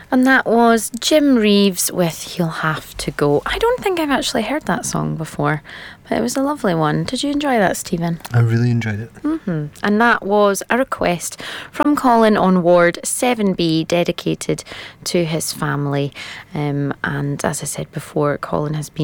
And that was Jim Reeves with He'll Have to Go. I don't think I've actually heard that song before, but it was a lovely one. Did you enjoy that, Stephen? I really enjoyed it. And that was a request from Colin on Ward 7B, dedicated to his family. And as I said before, Colin has been